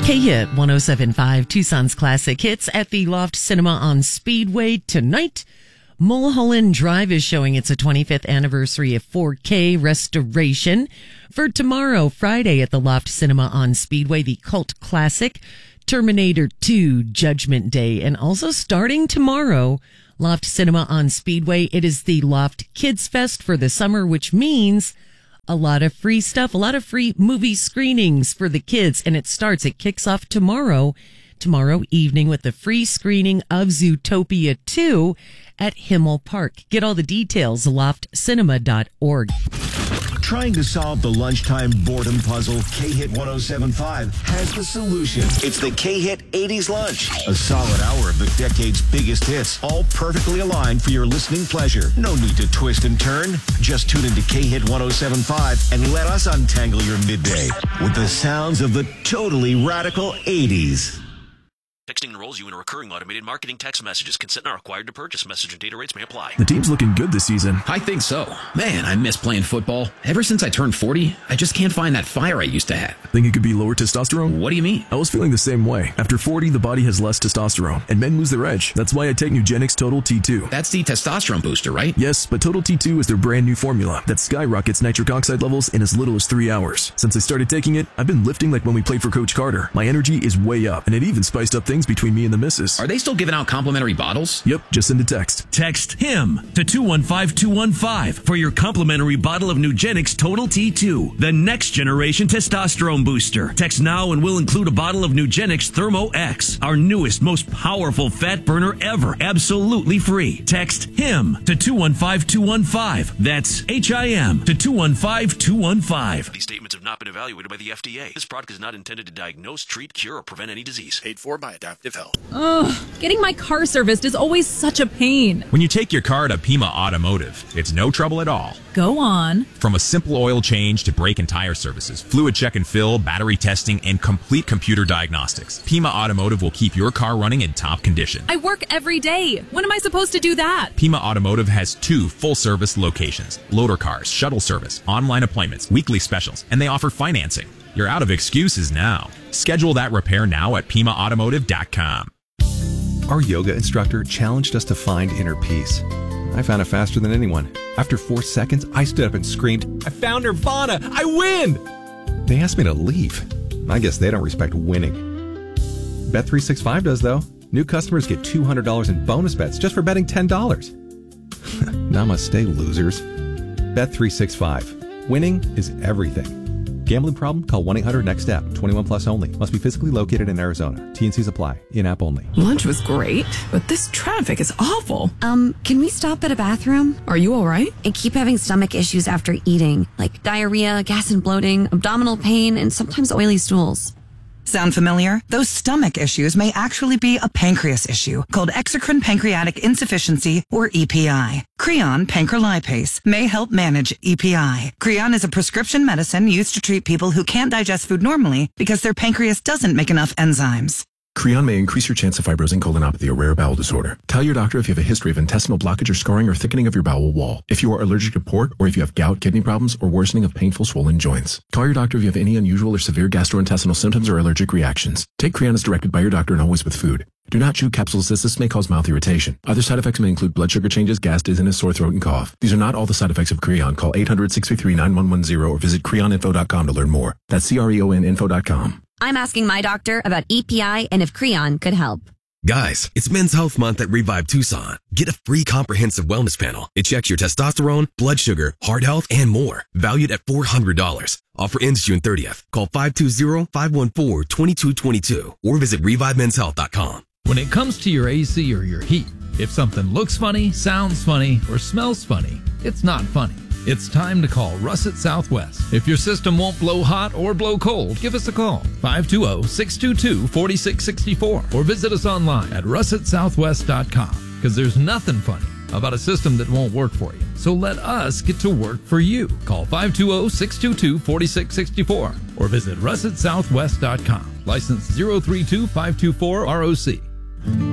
K-Hit 107.5, Tucson's classic hits at the Loft Cinema on Speedway tonight. Mulholland Drive is showing its 25th anniversary of 4K restoration. For tomorrow, Friday, at the Loft Cinema on Speedway, the cult classic Terminator 2 Judgment Day. And also starting tomorrow, Loft Cinema on Speedway, it is the Loft Kids Fest for the summer, which means a lot of free stuff, a lot of free movie screenings for the kids. And it kicks off tomorrow evening with the free screening of Zootopia 2 at Himmel Park. Get all the details, loftcinema.org. Trying to solve the lunchtime boredom puzzle? K-Hit 107.5 has the solution. It's the K-Hit 80s Lunch. A solid hour of the decade's biggest hits, all perfectly aligned for your listening pleasure. No need to twist and turn. Just tune into K-Hit 107.5 and let us untangle your midday with the sounds of the totally radical 80s. Texting enrolls you in a recurring automated marketing text messages. Consent not required to purchase. Message and data rates may apply. The team's looking good this season. I think so. Man, I miss playing football. Ever since I turned 40, I just can't find that fire I used to have. Think it could be lower testosterone? What do you mean? I was feeling the same way. After 40, the body has less testosterone, and men lose their edge. That's why I take Nugenix Total T2. That's the testosterone booster, right? Yes, but Total T2 is their brand new formula that skyrockets nitric oxide levels in as little as 3 hours. Since I started taking it, I've been lifting like when we played for Coach Carter. My energy is way up, and it even spiced up things between me and the missus. Are they still giving out complimentary bottles? Yep, just send a text. Text HIM to 215215 for your complimentary bottle of Nugenix Total T2, the next generation testosterone booster. Text now and we'll include a bottle of Nugenix Thermo X, our newest, most powerful fat burner ever, absolutely free. Text HIM to 215215. That's HIM to 215215. These statements have not been evaluated by the FDA. This product is not intended to diagnose, treat, cure, or prevent any disease. Paid for by Adaptive Health. Ugh, getting my car serviced is always such a pain. When you take your car to Pima Automotive, it's no trouble at all. Go on. From a simple oil change to brake and tire services, fluid check and fill, battery testing, and complete computer diagnostics, Pima Automotive will keep your car running in top condition. I work every day. When am I supposed to do that? Pima Automotive has 2 full-service locations, loader cars, shuttle service, online appointments, weekly specials, and they offer financing. You're out of excuses now. Schedule that repair now at PimaAutomotive.com. Our yoga instructor challenged us to find inner peace. I found it faster than anyone. After 4 seconds, I stood up and screamed, "I found Nirvana! I win!" They asked me to leave. I guess they don't respect winning. Bet365 does, though. New customers get $200 in bonus bets just for betting $10. Namaste, losers. Bet365. Winning is everything. Gambling problem? Call 1-800-NEXT-STEP. 21 plus only. Must be physically located in Arizona. T&Cs apply. In-app only. Lunch was great, but this traffic is awful. Can we stop at a bathroom? Are you all right? I keep having stomach issues after eating, like diarrhea, gas and bloating, abdominal pain, and sometimes oily stools. Sound familiar? Those stomach issues may actually be a pancreas issue called exocrine pancreatic insufficiency, or EPI. Creon pancrelipase may help manage EPI. Creon is a prescription medicine used to treat people who can't digest food normally because their pancreas doesn't make enough enzymes. Creon may increase your chance of fibrosing colonopathy, a rare bowel disorder. Tell your doctor if you have a history of intestinal blockage or scarring or thickening of your bowel wall, if you are allergic to pork, or if you have gout, kidney problems, or worsening of painful swollen joints. Call your doctor if you have any unusual or severe gastrointestinal symptoms or allergic reactions. Take Creon as directed by your doctor and always with food. Do not chew capsules as this may cause mouth irritation. Other side effects may include blood sugar changes, gas, dizziness, sore throat, and cough. These are not all the side effects of Creon. Call 800-633-9110 or visit creoninfo.com to learn more. That's CREONinfo.com. I'm asking my doctor about EPI and if Creon could help. Guys, it's Men's Health Month at Revive Tucson. Get a free comprehensive wellness panel. It checks your testosterone, blood sugar, heart health, and more. Valued at $400. Offer ends June 30th. Call 520-514-2222 or visit ReviveMen'sHealth.com. When it comes to your AC or your heat, if something looks funny, sounds funny, or smells funny, it's not funny. It's time to call Russet Southwest. If your system won't blow hot or blow cold, give us a call, 520-622-4664, or visit us online at russetsouthwest.com, because there's nothing funny about a system that won't work for you. So let us get to work for you. Call 520-622-4664, or visit russetsouthwest.com. License 032524 ROC.